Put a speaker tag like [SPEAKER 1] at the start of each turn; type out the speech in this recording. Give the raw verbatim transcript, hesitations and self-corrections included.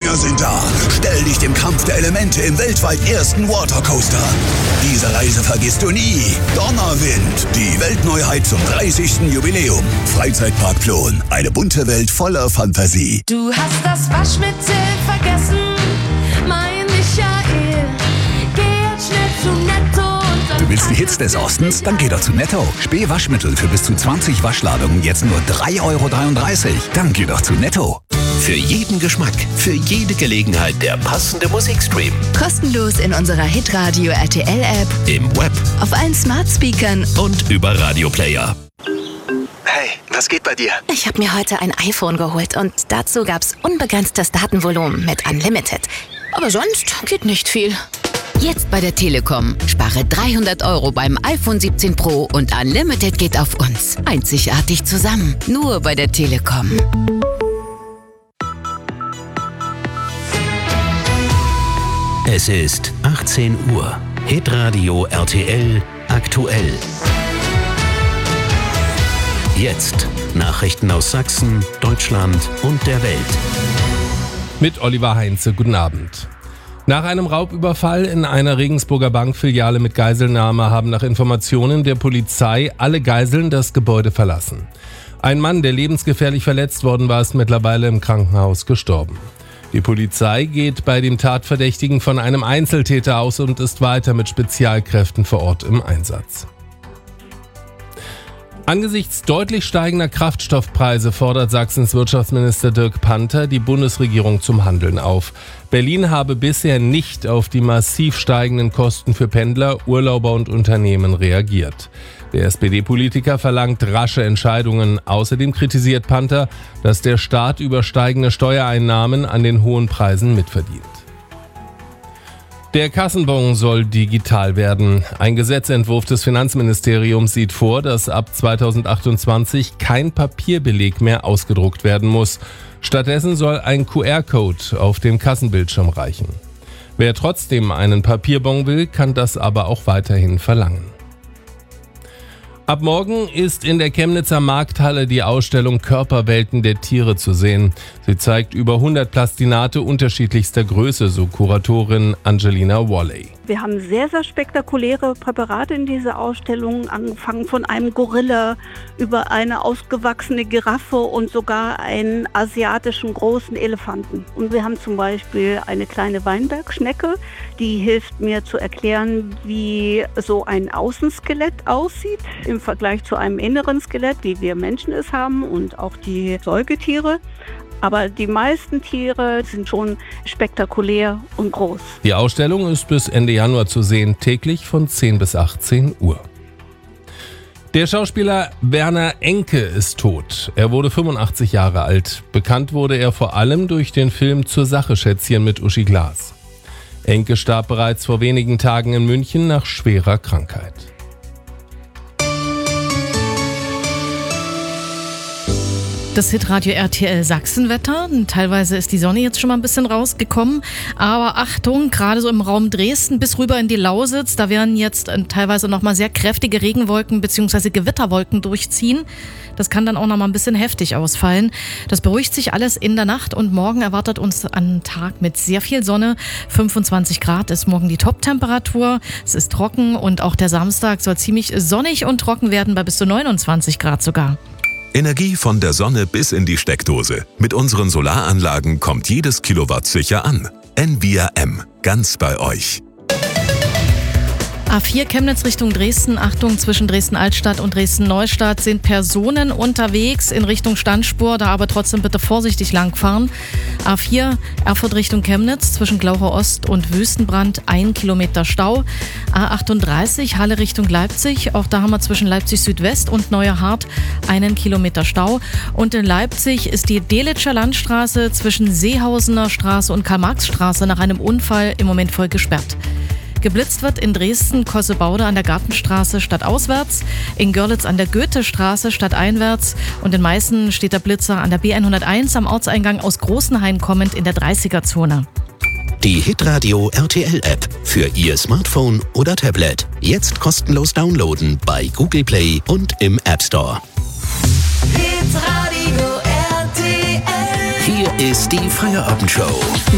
[SPEAKER 1] Gegner sind da. Stell dich dem Kampf der Elemente im weltweit ersten Watercoaster. Diese Reise vergisst du nie. Donnerwind, die Weltneuheit zum dreißigsten Jubiläum. Freizeitpark Plon, eine bunte Welt voller Fantasie.
[SPEAKER 2] Du hast das Waschmittel vergessen, mein Michael. Geh jetzt schnell zu Netto und dann...
[SPEAKER 1] Du willst die Hits des Ostens? Dann geh doch zu Netto. Späh-Waschmittel für bis zu zwanzig Waschladungen jetzt nur drei Euro dreiunddreißig. Dann geh doch zu Netto.
[SPEAKER 3] Für jeden Geschmack, für jede Gelegenheit der passende Musikstream.
[SPEAKER 4] Kostenlos in unserer Hitradio R T L-App,
[SPEAKER 3] Im Web
[SPEAKER 4] auf allen Smart-Speakern
[SPEAKER 3] und über Radioplayer.
[SPEAKER 5] Hey, was geht bei dir?
[SPEAKER 6] Ich habe mir heute ein iPhone geholt und dazu gab's unbegrenztes Datenvolumen mit Unlimited. Aber sonst geht nicht viel.
[SPEAKER 7] Jetzt bei der Telekom. Spare dreihundert Euro beim iPhone siebzehn Pro und Unlimited geht auf uns. Einzigartig zusammen. Nur bei der Telekom.
[SPEAKER 3] Es ist achtzehn Uhr. Hitradio R T L aktuell. Jetzt Nachrichten aus Sachsen, Deutschland und der Welt.
[SPEAKER 8] Mit Oliver Heinze, guten Abend. Nach einem Raubüberfall in einer Regensburger Bankfiliale mit Geiselnahme haben nach Informationen der Polizei alle Geiseln das Gebäude verlassen. Ein Mann, der lebensgefährlich verletzt worden war, ist mittlerweile im Krankenhaus gestorben. Die Polizei geht bei dem Tatverdächtigen von einem Einzeltäter aus und ist weiter mit Spezialkräften vor Ort im Einsatz. Angesichts deutlich steigender Kraftstoffpreise fordert Sachsens Wirtschaftsminister Dirk Panther die Bundesregierung zum Handeln auf. Berlin habe bisher nicht auf die massiv steigenden Kosten für Pendler, Urlauber und Unternehmen reagiert. Der S P D-Politiker verlangt rasche Entscheidungen. Außerdem kritisiert Panther, dass der Staat über steigende Steuereinnahmen an den hohen Preisen mitverdient. Der Kassenbon soll digital werden. Ein Gesetzentwurf des Finanzministeriums sieht vor, dass ab zweitausendachtundzwanzig kein Papierbeleg mehr ausgedruckt werden muss. Stattdessen soll ein Q R-Code auf dem Kassenbildschirm reichen. Wer trotzdem einen Papierbon will, kann das aber auch weiterhin verlangen. Ab morgen ist in der Chemnitzer Markthalle die Ausstellung Körperwelten der Tiere zu sehen. Sie zeigt über hundert Plastinate unterschiedlichster Größe, so Kuratorin Angelina Walley.
[SPEAKER 9] Wir haben sehr, sehr spektakuläre Präparate in dieser Ausstellung, angefangen von einem Gorilla über eine ausgewachsene Giraffe und sogar einen asiatischen großen Elefanten. Und wir haben zum Beispiel eine kleine Weinbergschnecke, die hilft mir zu erklären, wie so ein Außenskelett aussieht im Vergleich zu einem inneren Skelett, wie wir Menschen es haben und auch die Säugetiere. Aber die meisten Tiere sind schon spektakulär und groß.
[SPEAKER 8] Die Ausstellung ist bis Ende Januar zu sehen, täglich von zehn bis achtzehn Uhr. Der Schauspieler Werner Enke ist tot. Er wurde fünfundachtzig Jahre alt. Bekannt wurde er vor allem durch den Film Zur Sache, Schätzchen mit Uschi Glas. Enke starb bereits vor wenigen Tagen in München nach schwerer Krankheit.
[SPEAKER 10] Das Hitradio R T L Sachsenwetter. Teilweise ist die Sonne jetzt schon mal ein bisschen rausgekommen. Aber Achtung, gerade so im Raum Dresden bis rüber in die Lausitz, da werden jetzt teilweise nochmal sehr kräftige Regenwolken bzw. Gewitterwolken durchziehen. Das kann dann auch nochmal ein bisschen heftig ausfallen. Das beruhigt sich alles in der Nacht und morgen erwartet uns ein Tag mit sehr viel Sonne. fünfundzwanzig Grad ist morgen die Top-Temperatur. Es ist trocken und auch der Samstag soll ziemlich sonnig und trocken werden, bei bis zu neunundzwanzig Grad sogar.
[SPEAKER 11] Energie von der Sonne bis in die Steckdose. Mit unseren Solaranlagen kommt jedes Kilowatt sicher an. N V R M, ganz bei euch.
[SPEAKER 10] A vier Chemnitz Richtung Dresden. Achtung, zwischen Dresden-Altstadt und Dresden-Neustadt sind Personen unterwegs in Richtung Standspur, da aber trotzdem bitte vorsichtig langfahren. A vier Erfurt Richtung Chemnitz zwischen Glaucher Ost und Wüstenbrand ein Kilometer Stau. A achtunddreißig Halle Richtung Leipzig, auch da haben wir zwischen Leipzig Südwest und Neuerhardt einen Kilometer Stau. Und in Leipzig ist die Delitscher Landstraße zwischen Seehausener Straße und Karl-Marx-Straße nach einem Unfall im Moment voll gesperrt. Geblitzt wird in Dresden Kossebaude an der Gartenstraße stadtauswärts, in Görlitz an der Goethestraße stadteinwärts und in Meißen steht der Blitzer an der B hunderteins am Ortseingang aus Großenhain kommend in der dreißiger-Zone.
[SPEAKER 3] Die Hitradio R T L-App für Ihr Smartphone oder Tablet. Jetzt kostenlos downloaden bei Google Play und im App Store.
[SPEAKER 2] Hitradio R T L.
[SPEAKER 3] Hier ist die Feierabendshow